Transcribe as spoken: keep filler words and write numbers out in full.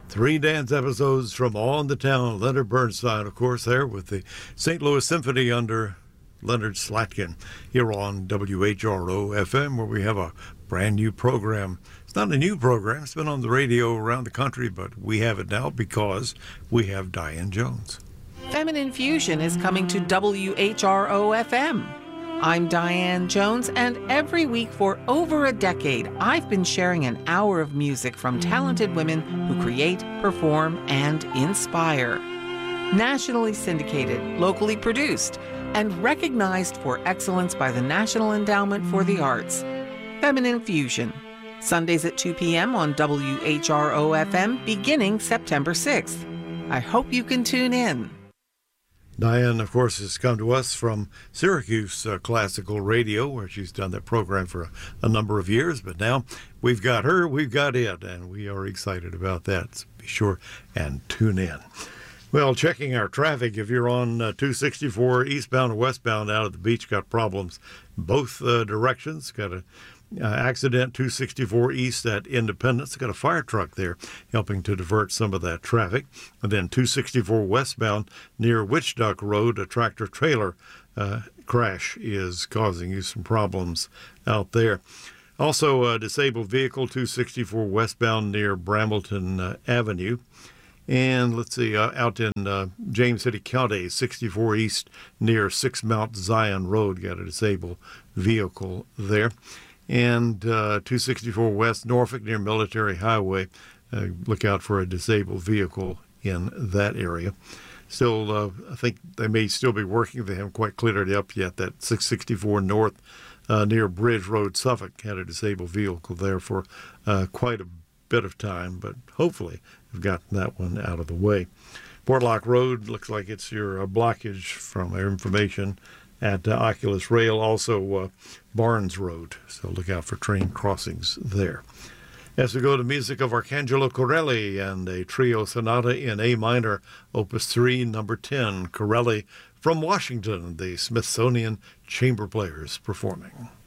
Three dance episodes from On the Town. Leonard Bernstein, of course, there with the Saint Louis Symphony under Leonard Slatkin here on W H R O F M, where we have a brand new program. It's not a new program. It's been on the radio around the country, but we have it now because we have Diane Jones. Feminine Fusion is coming to W H R O F M. I'm Diane Jones, and every week for over a decade, I've been sharing an hour of music from talented women who create, perform, and inspire. Nationally syndicated, locally produced, and recognized for excellence by the National Endowment for the Arts. Feminine Fusion, Sundays at two p.m. on W H R O F M beginning September sixth. I hope you can tune in. Diane, of course, has come to us from Syracuse uh, Classical Radio, where she's done that program for a, a number of years. But now we've got her, we've got it, and we are excited about that. So be sure and tune in. Well, checking our traffic, if you're on uh, two sixty-four eastbound or westbound out of the beach, got problems both uh, directions. Got a Uh, accident two sixty-four east at Independence. Got a fire truck there helping to divert some of that traffic. And then two sixty-four westbound near Witch Duck Road, a tractor trailer uh, crash is causing you some problems out there. Also, a disabled vehicle two sixty-four westbound near Brambleton uh, Avenue. And let's see, uh, out in uh, James City County, sixty-four east near Six Mount Zion Road, got a disabled vehicle there. And uh, two sixty-four West Norfolk near Military Highway. Uh, look out for a disabled vehicle in that area. Still, uh, I think they may still be working. They haven't quite cleared it up yet. That six sixty-four North uh, near Bridge Road, Suffolk, had a disabled vehicle there for uh, quite a bit of time, but hopefully they've gotten that one out of the way. Portlock Road looks like it's your uh, blockage from our information at uh, Oculus Rail, also uh, Barnes Road. So look out for train crossings there. As we go to music of Arcangelo Corelli and a trio sonata in A minor, Opus three, number ten, Corelli from Washington, the Smithsonian Chamber Players performing.